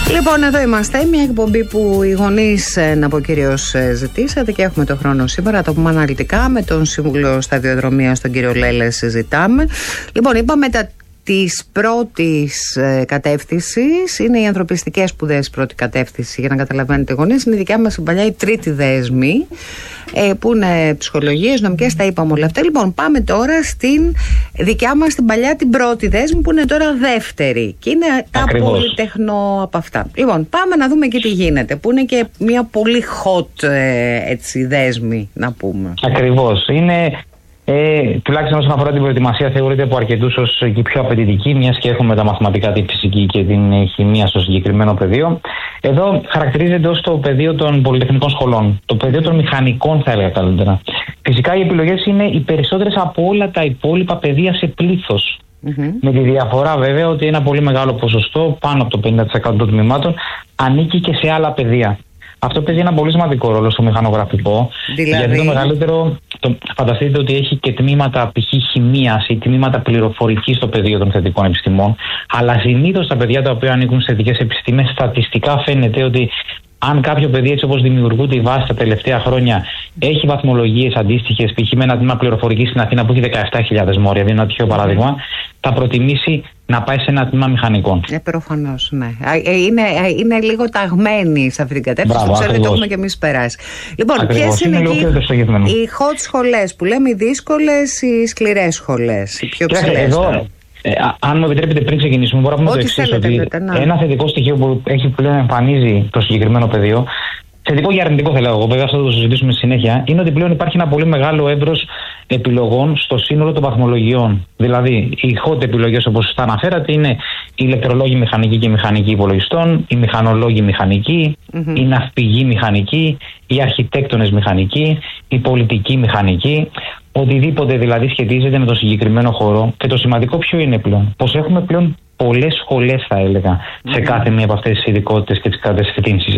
Λοιπόν, εδώ είμαστε. Μια εκπομπή που οι γονείς, να πω κυρίως, ζητήσατε και έχουμε το χρόνο σήμερα. Το πούμε αναλυτικά με τον Σύμβουλο Σταδιοδρομίας, τον κύριο Λέλε, συζητάμε. Λοιπόν, είπαμε της πρώτης κατεύθυνσης είναι οι ανθρωπιστικές σπουδές, πρώτη κατεύθυνση, για να καταλαβαίνετε γονείς. Είναι η δικιά μας η παλιά η τρίτη δέσμη, που είναι ψυχολογίες, νομικές, τα είπαμε όλα αυτά. Λοιπόν, πάμε τώρα στην δικιά μας την παλιά την πρώτη δέσμη, που είναι τώρα δεύτερη και είναι τα πολυτεχνό από αυτά. Λοιπόν, πάμε να δούμε και τι γίνεται, που είναι και μια πολύ hot έτσι, δέσμη, να πούμε. Ακριβώς. Είναι τουλάχιστον όσον αφορά την προετοιμασία, θεωρείται από αρκετούς ως η πιο απαιτητική, μιας και έχουμε τα μαθηματικά, τη φυσική και την χημεία στο συγκεκριμένο πεδίο. Εδώ χαρακτηρίζεται ως το πεδίο των πολυτεχνικών σχολών, το πεδίο των μηχανικών, θα έλεγα καλύτερα. Φυσικά οι επιλογές είναι οι περισσότερες από όλα τα υπόλοιπα πεδία σε πλήθος. Με τη διαφορά βέβαια ότι ένα πολύ μεγάλο ποσοστό, πάνω από το 50% των τμήματων, ανήκει και σε άλλα πεδία. Αυτό παίζει ένα πολύ σημαντικό ρόλο στο μηχανογραφικό. Δηλαδή... Γιατί το μεγαλύτερο, φανταστείτε ότι έχει και τμήματα π.χ. χημείας ή τμήματα πληροφορικής στο πεδίο των θετικών επιστημών. Αλλά συνήθως τα παιδιά τα οποία ανήκουν σε θετικές επιστήμες, στατιστικά φαίνεται ότι αν κάποιο παιδί, έτσι όπως δημιουργούνται οι βάσεις τα τελευταία χρόνια, έχει βαθμολογίες αντίστοιχες, π.χ. με ένα τμήμα πληροφορικής στην Αθήνα που έχει 17.000 μόρια, δίνω ένα τυχαίο παράδειγμα, θα προτιμήσει να πάει σε ένα τμήμα μηχανικών. Προφανώς, ναι. Είναι λίγο ταγμένοι σε αυτή την κατεύθυνση. Μπράβο, ξέρετε, το έχουμε και εμείς περάσει. Λοιπόν, ποιες είναι οι hot σχολές που λέμε, οι δύσκολες, οι σκληρές σχολές, οι πιο ψηλές? Αν μου επιτρέπετε, πριν ξεκινήσουμε, μπορώ να πούμε το εξής: ότι ένα θετικό στοιχείο που έχει πλέον εμφανίζει το συγκεκριμένο πεδίο, θετικό και αρνητικό θα λέω εγώ, βέβαια αυτό θα το συζητήσουμε στη συνέχεια, είναι ότι πλέον υπάρχει ένα πολύ μεγάλο εύρος επιλογών στο σύνολο των βαθμολογιών. Δηλαδή, οι hot επιλογές, όπως σωστά αναφέρατε, είναι οι ηλεκτρολόγοι μηχανικοί και μηχανικοί υπολογιστών, οι μηχανολόγοι μηχανικοί, οι ναυπηγοί μηχανικοί, οι αρχιτέκτονες μηχανικοί, οι πολιτικοί μηχανικοί. Οτιδήποτε δηλαδή σχετίζεται με το συγκεκριμένο χώρο. Και το σημαντικό ποιο είναι πλέον? Πως έχουμε πλέον πολλές σχολές, θα έλεγα, σε κάθε μία από αυτές τις ειδικότητες και τις κατευθύνσεις.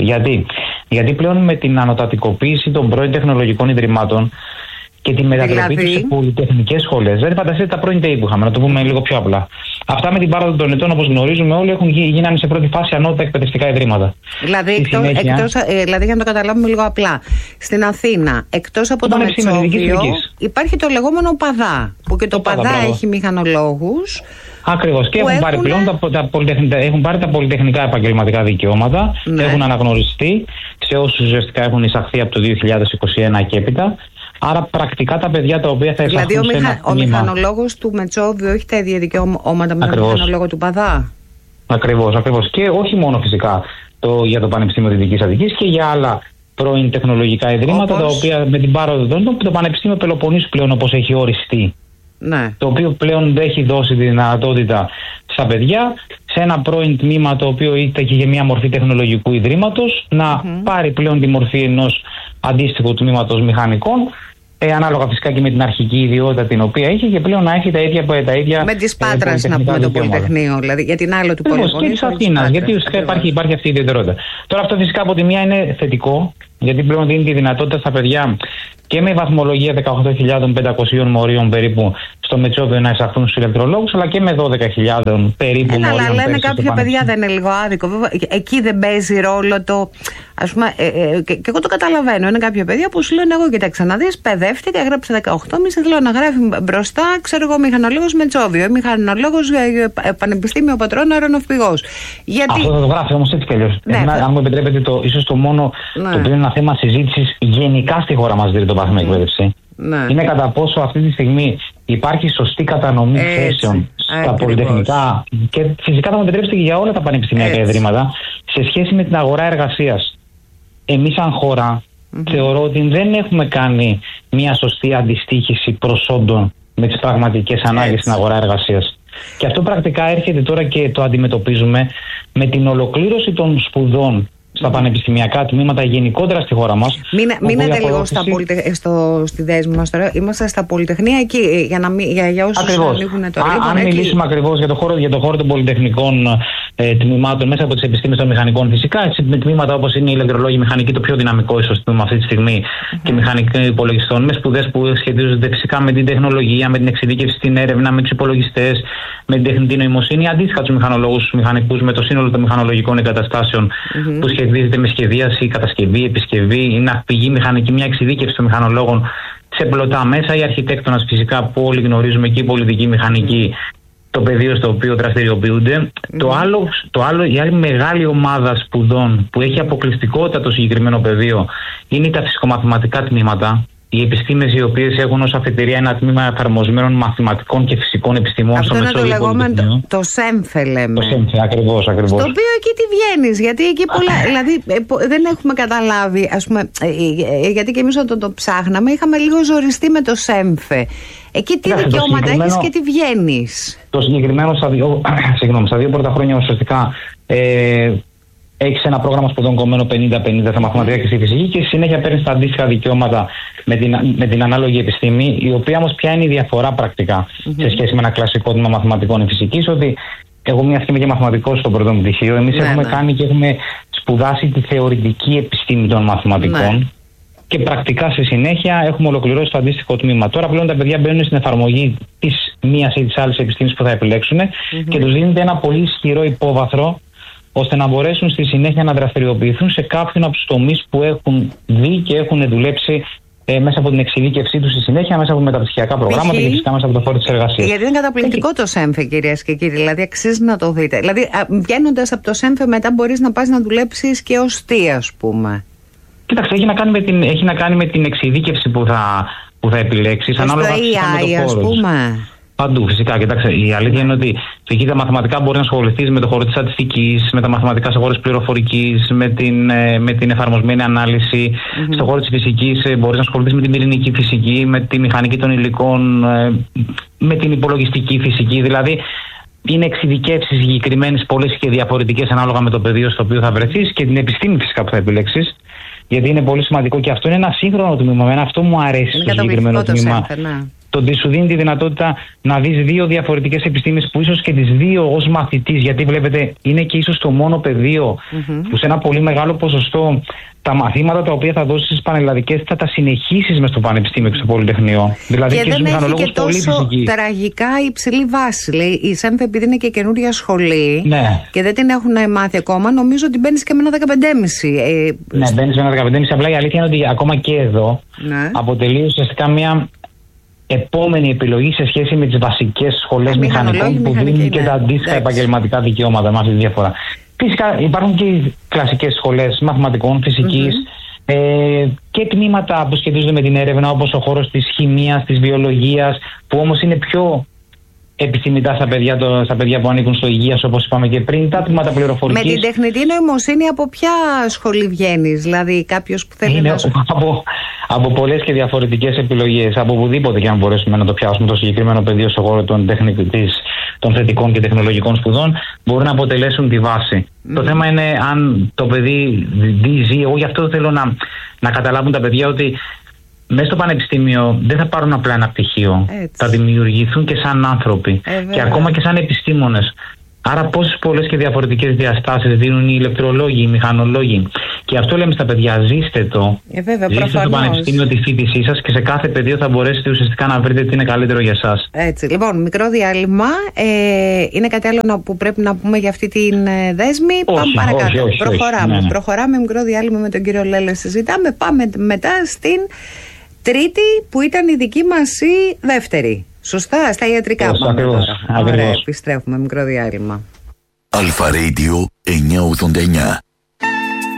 Γιατί πλέον με την ανωτατικοποίηση των πρώην τεχνολογικών ιδρυμάτων και τη μετατροπή τους σε πολυτεχνικές σχολές. Δηλαδή, φανταστείτε τα πρώην ΤΕΙ που είχαμε, να το πούμε λίγο πιο απλά. Αυτά με την πάροδο των ετών, όπως γνωρίζουμε όλοι, γίνανε σε πρώτη φάση ανώτατα εκπαιδευτικά ιδρύματα. Δηλαδή, δηλαδή, για να το καταλάβουμε λίγο απλά, στην Αθήνα, εκτός από το Μετσόβιο, υπάρχει το λεγόμενο ΠΑΔΑ, που και το ΠΑΔΑ έχει μηχανολόγους. Ακριβώς. Και έχουν πάρει πλέον τα πολυτεχνικά επαγγελματικά δικαιώματα, έχουν αναγνωριστεί σε όσους ουσιαστικά έχουν εισαχθεί από το 2021 και έπειτα. Άρα πρακτικά τα παιδιά τα οποία θα εισαχθούν δηλαδή, σε ένα ο μηχανολόγος του Μετσόβιου έχει τα ίδια δικαιώματα με τον μηχανολόγο του ΠΑΔΑ. Ακριβώς. Και όχι μόνο φυσικά για το Πανεπιστήμιο Δυτικής Αττικής και για άλλα πρώην τεχνολογικά ιδρύματα, τα οποία με την πάροδο το Πανεπιστήμιο Πελοποννήσου πλέον, όπως έχει οριστεί, το οποίο πλέον έχει δώσει τη δυνατότητα στα παιδιά σε ένα πρώην τμήμα το οποίο ήταν και για μια μορφή τεχνολογικού ιδρύματος να πάρει πλέον τη μορφή ενός αντίστοιχου τμήματος μηχανικών, ανάλογα φυσικά και με την αρχική ιδιότητα την οποία είχε, και πλέον να έχει τα ίδια με τις Πάτρας, να πούμε, το Πολυτεχνείο, δηλαδή για την άλλο του Πολυτεχνείου. Και της Αθήνας, γιατί ουσιαστικά υπάρχει αυτή η ιδιαιτερότητα. Τώρα αυτό φυσικά από τη μία είναι θετικό, γιατί πλέον δίνει τη δυνατότητα στα παιδιά και με βαθμολογία 18.500 μορίων περίπου στο Μετσόβιο να εισαχθούν στους ηλεκτρολόγους, αλλά και με 12.000 περίπου μορίων. Αλλά λένε κάποια παιδιά, δεν είναι λίγο άδικο? Βέβαια, εκεί δεν παίζει ρόλο το. Ας πούμε, και εγώ το καταλαβαίνω. Είναι κάποια παιδιά που σου λένε: εγώ κοίταξα να δεις, παιδεύτηκα, έγραψα 18,5, θέλω να γράφει μπροστά, ξέρω εγώ, μηχανολόγος Μετσόβιο ή μηχανολόγος Πανεπιστήμιο Πατρών Αεροναυπηγός. Αυτό θα το γράφει όμως έτσι κι αλλιώς. Αν μου επιτρέπετε, ίσως το μόνο το οποίο είναι ένα θέμα συζήτησης γενικά στη χώρα μας, το βαθμό εκπαίδευση, είναι κατά πόσο αυτή τη στιγμή υπάρχει σωστή κατανομή θέσεων στα πολυτεχνικά και φυσικά θα μου επιτρέψετε και για όλα τα πανεπιστημιακά ιδρύματα σε σχέση με την αγορά εργασίας. Εμείς σαν χώρα θεωρώ ότι δεν έχουμε κάνει μια σωστή αντιστοίχηση προσόντων με τις πραγματικές ανάγκες στην αγορά εργασίας. Και αυτό πρακτικά έρχεται τώρα και το αντιμετωπίζουμε με την ολοκλήρωση των σπουδών στα πανεπιστημιακά τμήματα γενικότερα στη χώρα μας. Μείνετε λίγο στη δέσμη μας τώρα. Είμαστε στα πολυτεχνία εκεί, για όσους ανοίγουν τώρα. Αν μιλήσουμε ακριβώς για το χώρο των πολυτεχνικών τμήματων μέσα από τις επιστήμες των μηχανικών φυσικά, έτσι, με τμήματα όπως είναι η ηλεκτρολόγη μηχανική, το πιο δυναμικό ίσως τμήμα αυτή τη στιγμή, και μηχανική υπολογιστών, με σπουδές που σχετίζονται φυσικά με την τεχνολογία, με την εξειδίκευση στην έρευνα, με τους υπολογιστές, με την τεχνητή νοημοσύνη, αντίστοιχα τους μηχανολόγους, τους μηχανικούς, με το σύνολο των μηχανολογικών εγκαταστάσεων που σχετίζεται με σχεδίαση, κατασκευή, επισκευή, η ναυπηγή μηχανική, μια εξειδίκευση των μηχανολόγων σε πλωτά μέσα, οι αρχιτέκτονας φυσικά που όλοι γνωρίζουμε, και η πολιτική μηχανική, το πεδίο στο οποίο δραστηριοποιούνται. Η άλλη μεγάλη ομάδα σπουδών που έχει αποκλειστικότητα το συγκεκριμένο πεδίο είναι τα φυσικομαθηματικά τμήματα. Οι επιστήμες οι οποίες έχουν ως αφετηρία ένα τμήμα εφαρμοσμένων μαθηματικών και φυσικών επιστημών. Αυτό είναι το λεγόμενο το ΣΕΜΦΕ, λέμε. Το ΣΕΜΦΕ, ακριβώς. Στο οποίο εκεί τι βγαίνεις, γιατί εκεί δηλαδή δεν έχουμε καταλάβει, ας πούμε, γιατί και εμείς όταν το ψάχναμε είχαμε λίγο ζοριστεί με το ΣΕΜΦΕ. Εκεί τι δικαιώματα έχεις και τι βγαίνεις. Το συγκεκριμένο στα δύο πρώτα χρόνια ουσιαστικά έχεις ένα πρόγραμμα σπουδών κομμένο 50-50 στα μαθηματικά και στη φυσική, και στη συνέχεια παίρνεις τα αντίστοιχα δικαιώματα με την ανάλογη επιστήμη, η οποία όμως ποια είναι η διαφορά πρακτικά σε σχέση με ένα κλασικό τμήμα μαθηματικών ή φυσικής, ότι εγώ μια στιγμή και μαθηματικός στο πρώτο μου πτυχίο, εμείς έχουμε κάνει και έχουμε σπουδάσει τη θεωρητική επιστήμη των μαθηματικών. Και πρακτικά στη συνέχεια έχουμε ολοκληρώσει το αντίστοιχο τμήμα. Τώρα πλέον τα παιδιά μπαίνουν στην εφαρμογή της μίας ή της άλλης επιστήμης που θα επιλέξουν και τους δίνεται ένα πολύ ισχυρό υπόβαθρο, ώστε να μπορέσουν στη συνέχεια να δραστηριοποιηθούν σε κάποιον από τους τομείς που έχουν δει και έχουν δουλέψει μέσα από την εξειδίκευσή τους στη συνέχεια, μέσα από μεταπτυχιακά προγράμματα και φυσικά μέσα από το χώρο της εργασίας. Γιατί είναι καταπληκτικό το ΣΕΜΦΕ, κυρίες και κύριοι, δηλαδή αξίζει να το δείτε. Δηλαδή, βγαίνοντας από το ΣΕΜΦΕ, μετά μπορείς να πας να δουλέψεις και ως τι, ας πούμε. Κοίταξε, έχει να κάνει με την εξειδίκευση που θα επιλέξεις. Στο AI, ας πούμε. Παντού, φυσικά. Κοιτάξτε, η αλήθεια είναι ότι εκεί τα μαθηματικά μπορεί να ασχοληθείς με το χώρο της στατιστικής, με τα μαθηματικά σε χώρο της πληροφορικής, με την εφαρμοσμένη ανάλυση. Στο χώρο της φυσικής μπορείς να ασχοληθείς με την πυρηνική φυσική, με τη μηχανική των υλικών, με την υπολογιστική φυσική. Δηλαδή, είναι εξειδικεύσεις συγκεκριμένες, πολλές και διαφορετικές ανάλογα με το πεδίο στο οποίο θα βρεθείς και την επιστήμη φυσικά που θα επιλέξεις. Γιατί είναι πολύ σημαντικό και αυτό είναι ένα σύγχρονο τμήμα. Εμένα αυτό μου αρέσει στο συγκεκριμένο τμήμα. Το ότι σου δίνει τη δυνατότητα να δεις δύο διαφορετικές επιστήμες που ίσως και τις δύο ως μαθητής, γιατί βλέπετε είναι και ίσως το μόνο πεδίο που σε ένα πολύ μεγάλο ποσοστό τα μαθήματα τα οποία θα δώσεις στις πανελλαδικές θα τα συνεχίσεις μες στο πανεπιστήμιο και στο πολυτεχνείο. Δηλαδή και δεν έχει και τόσο τραγικά υψηλή βάση. Λέει, η ΣΕΜΦΕ επειδή είναι και καινούρια σχολή και δεν την έχουν μάθει ακόμα, νομίζω ότι μπαίνεις και με ένα 15,5. Ναι, μπαίνεις με ένα 15,5. Απλά η αλήθεια είναι ότι ακόμα και εδώ αποτελεί ουσιαστικά μια επόμενη επιλογή σε σχέση με τις βασικές σχολές μηχανικών που δίνουν και τα αντίστοιχα επαγγελματικά δικαιώματα, με αυτή τη διαφορά. Φυσικά υπάρχουν και οι κλασικές σχολές μαθηματικών, φυσικής και τμήματα που σχετίζονται με την έρευνα, όπως ο χώρος της χημείας, της βιολογίας, που όμως είναι πιο επιθυμητά στα παιδιά που ανήκουν στο υγείας, όπως είπαμε και πριν, τα τμήματα πληροφορικής. Με την τεχνητή νοημοσύνη από ποια σχολή βγαίνεις, δηλαδή κάποιος που θέλει να σου... Από πολλές και διαφορετικές επιλογές, από οπουδήποτε και αν μπορέσουμε να το πιάσουμε το συγκεκριμένο πεδίο στον χώρο των θετικών και τεχνολογικών σπουδών, μπορούν να αποτελέσουν τη βάση. Το θέμα είναι αν το παιδί ζει. Εγώ γι' αυτό θέλω να καταλάβουν τα παιδιά ότι μέσα στο πανεπιστήμιο δεν θα πάρουν απλά ένα πτυχίο. Θα δημιουργηθούν και σαν άνθρωποι και ακόμα και σαν επιστήμονες. Άρα πόσες πολλές και διαφορετικές διαστάσεις δίνουν οι ηλεκτρολόγοι, οι μηχανολόγοι. Και αυτό λέμε στα παιδιά, ζήστε το. Ζήστε στο πανεπιστήμιο τη φοιτησή σας και σε κάθε πεδίο θα μπορέσετε ουσιαστικά να βρείτε τι είναι καλύτερο για εσάς. Έτσι. Λοιπόν, μικρό διάλειμμα. Είναι κάτι άλλο που πρέπει να πούμε για αυτή την δέσμη? Πάμε παρακάτω. Προχωράμε μικρό διάλειμμα με τον κύριο Λέλε. Συζητάμε. Πάμε μετά στην τρίτη που ήταν η δική μας η δεύτερη. Σωστά, στα ιατρικά πάμε τώρα. Ωραία, επιστρέφουμε, μικρό διάλειμμα. Αλφα Radio 989.